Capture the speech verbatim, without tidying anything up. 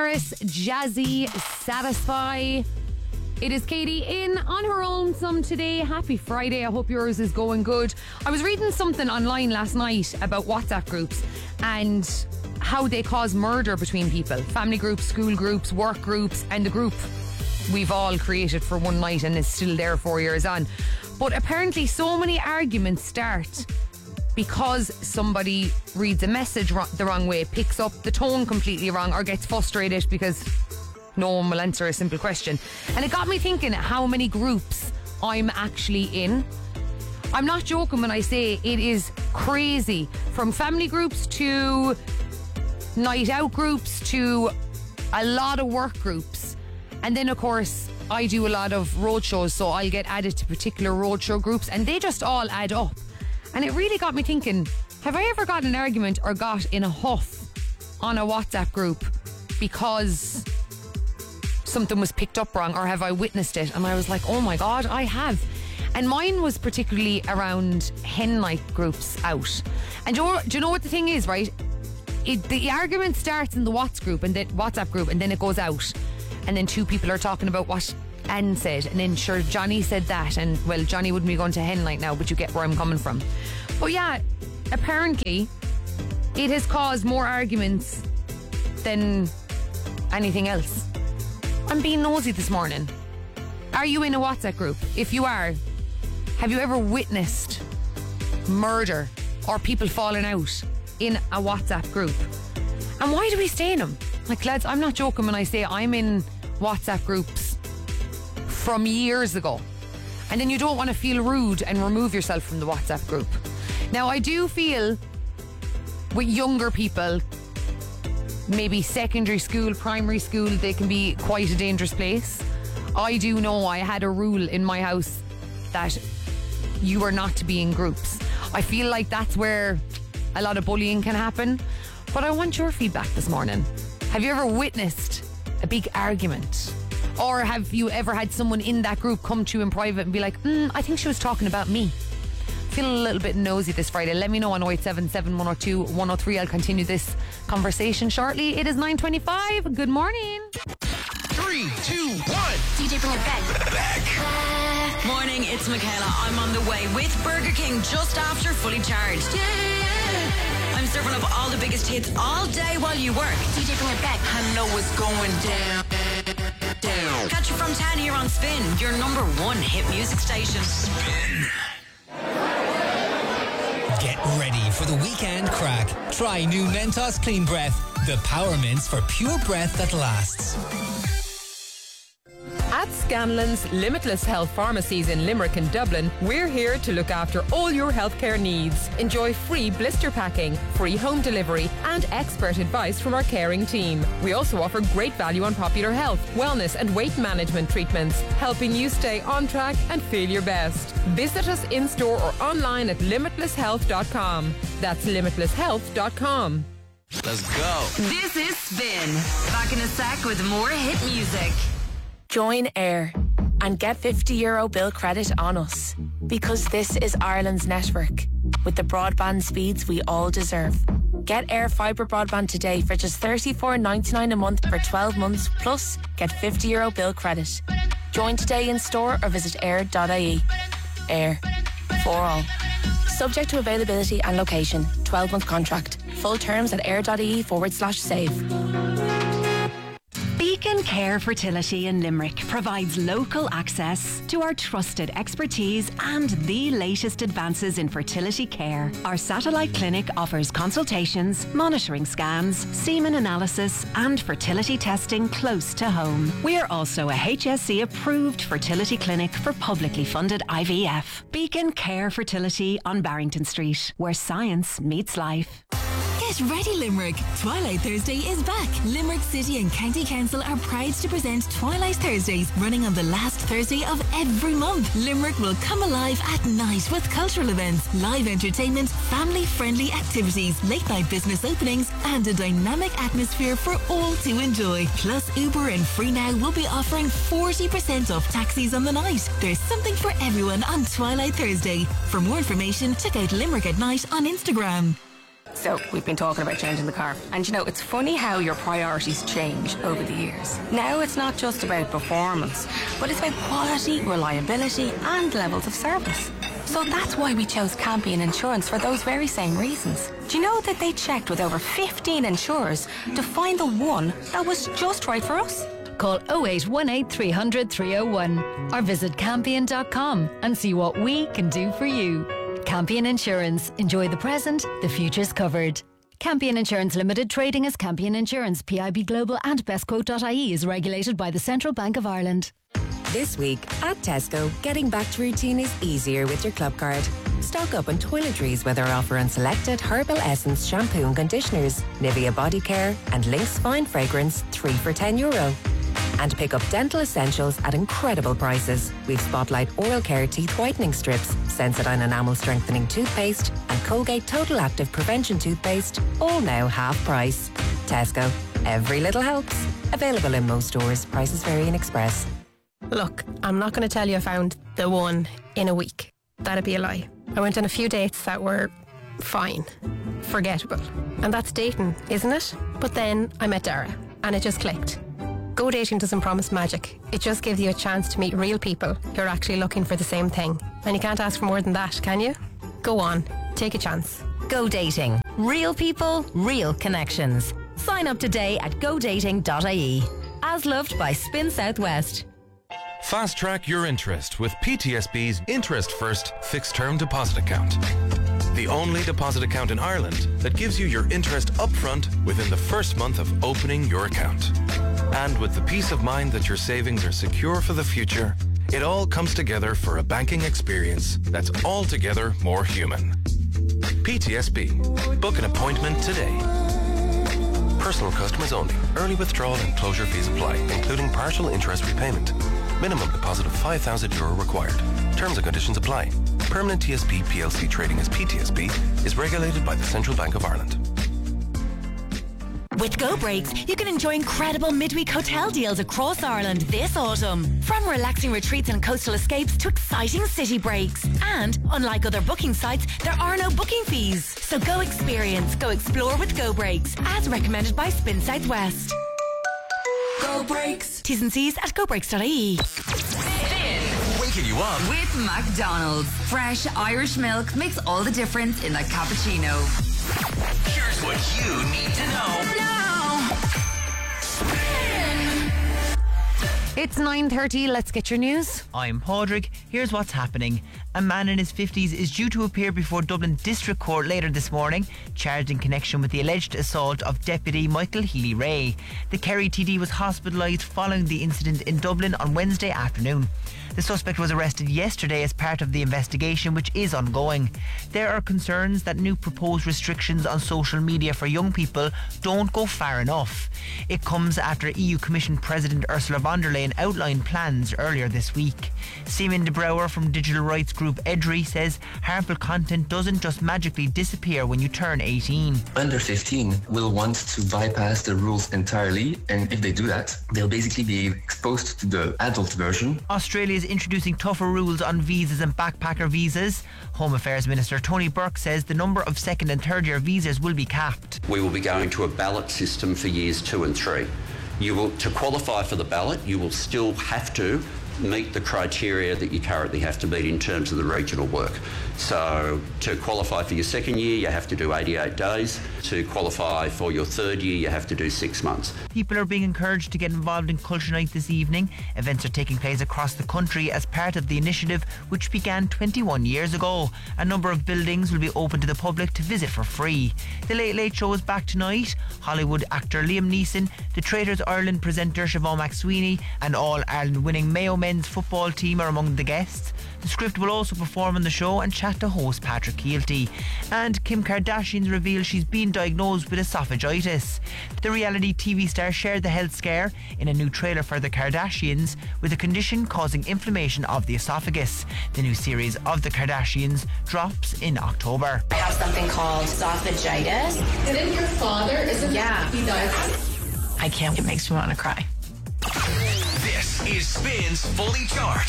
Harris, Jazzy, Satisfy. It is Katie in on her own some today. Happy Friday. I hope yours is going good. I was reading something online last night about WhatsApp groups and how they cause murder between people. Family groups, school groups, work groups, and the group we've all created for one night and is still there four years on. But apparently so many arguments start because somebody reads a message the wrong way, picks up the tone completely wrong, or gets frustrated because no one will answer a simple question. And it got me thinking how many groups I'm actually in. I'm not joking when I say it is crazy. From family groups to night out groups to a lot of work groups. And then of course I do a lot of roadshows, so I'll get added to particular roadshow groups and they just all add up. And it really got me thinking, have I ever got an argument or got in a huff on a WhatsApp group because something was picked up wrong, or have I witnessed it? And I was like, oh my God, I have. And mine was particularly around hen night groups out. And do you know, do you know what the thing is, right? It, the argument starts in the WhatsApp group and then WhatsApp group, and then it goes out, and then two people are talking about what Anne said, and then sure Johnny said that, and well, Johnny wouldn't be going to hen night now, but you get where I'm coming from. But yeah, apparently it has caused more arguments than anything else. I'm being nosy this morning. Are you in a WhatsApp group? If you are, have you ever witnessed murder or people falling out in a WhatsApp group? And why do we stay in them? Like, lads, I'm not joking when I say I'm in WhatsApp groups from years ago. And then you don't want to feel rude and remove yourself from the WhatsApp group. Now, I do feel with younger people, maybe secondary school, primary school, they can be quite a dangerous place. I do know I had a rule in my house that you are not to be in groups. I feel like that's where a lot of bullying can happen. But I want your feedback this morning. Have you ever witnessed a big argument? Or have you ever had someone in that group come to you in private and be like, mm, I think she was talking about me? Feeling a little bit nosy this Friday. Let me know on oh eight seven seven, one oh two, one oh three. I'll continue this conversation shortly. It is nine twenty-five. Good morning. Three, two, one. D J, bring it back. Back. Morning, it's Michaela. I'm on the way with Burger King just after Fully Charged. Yeah. I'm serving up all the biggest hits all day while you work. D J, bring it back. I know what's going down. Down. Catch you from ten here on Spin, your number one hit music station. Spin. Get ready for the weekend crack. Try new Mentos Clean Breath, the power mints for pure breath that lasts. At Scanlon's Limitless Health Pharmacies in Limerick and Dublin, we're here to look after all your healthcare needs. Enjoy free blister packing, free home delivery, and expert advice from our caring team. We also offer great value on popular health, wellness, and weight management treatments, helping you stay on track and feel your best. Visit us in store or online at limitless health dot com. That's limitless health dot com. Let's go. This is Spin. Back in a sec with more hit music. Join Air and get fifty euro bill credit on us, because this is Ireland's network with the broadband speeds we all deserve. Get Air Fibre broadband today for just thirty-four ninety-nine a month for twelve months, plus get fifty euro bill credit. Join today in store or visit air dot I E. Air, for all. Subject to availability and location. twelve month contract. Full terms at air.ie forward slash save. Beacon Care Fertility in Limerick provides local access to our trusted expertise and the latest advances in fertility care. Our satellite clinic offers consultations, monitoring scans, semen analysis, and fertility testing close to home. We are also a H S C approved fertility clinic for publicly funded I V F. Beacon Care Fertility on Barrington Street, where science meets life. Get ready, Limerick. Twilight Thursday is back. Limerick City and County Council are proud to present Twilight Thursdays, running on the last Thursday of every month. Limerick will come alive at night with cultural events, live entertainment, family-friendly activities, late-night business openings, and a dynamic atmosphere for all to enjoy. Plus, Uber and Free Now will be offering forty percent off taxis on the night. There's something for everyone on Twilight Thursday. For more information, check out Limerick at Night on Instagram. So, we've been talking about changing the car. And you know, it's funny how your priorities change over the years. Now it's not just about performance, but it's about quality, reliability and levels of service. So that's why we chose Campion Insurance for those very same reasons. Do you know that they checked with over fifteen insurers to find the one that was just right for us? Call oh eight one eight, three hundred, three oh one or visit campion dot com and see what we can do for you. Campion Insurance. Enjoy the present, the future's covered. Campion Insurance Limited, trading as Campion Insurance, P I B Global and bestquote dot I E is regulated by the Central Bank of Ireland. This week at Tesco, getting back to routine is easier with your club card. Stock up on toiletries with our offer on selected Herbal Essence shampoo and conditioners, Nivea body care and Lynx fine fragrance, three for ten euro. And pick up dental essentials at incredible prices. We've Spotlight Oral Care Teeth Whitening Strips, Sensodyne Enamel Strengthening Toothpaste and Colgate Total Active Prevention Toothpaste, all now half price. Tesco. Every little helps. Available in most stores. Prices vary in Express. Look, I'm not going to tell you I found the one in a week. That'd be a lie. I went on a few dates that were fine, forgettable. And that's dating, isn't it? But then I met Dara and it just clicked. Go Dating doesn't promise magic. It just gives you a chance to meet real people who are actually looking for the same thing. And you can't ask for more than that, can you? Go on, take a chance. Go Dating. Real people, real connections. Sign up today at go dating dot I E. As loved by Spin Southwest. Fast track your interest with P T S B's Interest First Fixed Term Deposit Account. The only deposit account in Ireland that gives you your interest upfront within the first month of opening your account. And with the peace of mind that your savings are secure for the future, it all comes together for a banking experience that's altogether more human. P T S B. Book an appointment today. Personal customers only. Early withdrawal and closure fees apply, including partial interest repayment. Minimum deposit of five thousand euro required. Terms and conditions apply. Permanent T S B P L C trading as P T S B is regulated by the Central Bank of Ireland. With Go Breaks, you can enjoy incredible midweek hotel deals across Ireland this autumn. From relaxing retreats and coastal escapes to exciting city breaks. And, unlike other booking sites, there are no booking fees. So go experience, go explore with Go Breaks, as recommended by Spin Southwest. Go Breaks. T's and C's at go breaks dot I E. Waking you up with McDonald's. Fresh Irish milk makes all the difference in a cappuccino. Here's what you need to know now. It's nine thirty, let's get your news. I'm Padraig. Here's what's happening. A man in his fifties is due to appear before Dublin District Court later this morning, charged in connection with the alleged assault of Deputy Michael Healy-Rae. The Kerry T D was hospitalised following the incident in Dublin on Wednesday afternoon. The suspect was arrested yesterday as part of the investigation, which is ongoing. There are concerns that new proposed restrictions on social media for young people don't go far enough. It comes after E U Commission President Ursula von der Leyen outlined plans earlier this week. Seaman de Brouwer from digital rights group Edry says harmful content doesn't just magically disappear when you turn eighteen. Under fifteen will want to bypass the rules entirely, and if they do that, they'll basically be exposed to the adult version. Australia is introducing tougher rules on visas and backpacker visas. Home Affairs Minister Tony Burke says the number of second and third year visas will be capped. We will be going to a ballot system for years two and three. You will, to qualify for the ballot, you will still have to meet the criteria that you currently have to meet in terms of the regional work. So to qualify for your second year, you have to do eighty-eight days. To qualify for your third year, you have to do six months. People are being encouraged to get involved in Culture Night this evening. Events are taking place across the country as part of the initiative, which began twenty-one years ago. A number of buildings will be open to the public to visit for free. The Late Late Show is back tonight. Hollywood actor Liam Neeson, the Traitors Ireland presenter Siobhan McSweeney and All-Ireland winning Mayo men's football team are among the guests. The Script will also perform on the show and chat to host Patrick Keelty. And Kim Kardashian's revealed she's been diagnosed with esophagitis. The reality T V star shared the health scare in a new trailer for The Kardashians, with a condition causing inflammation of the esophagus. The new series of The Kardashians drops in October. I have something called esophagitis. Didn't your father, isn't yeah. he diagnosed? I can't, it makes me want to cry. This is Spin's Fully Charged,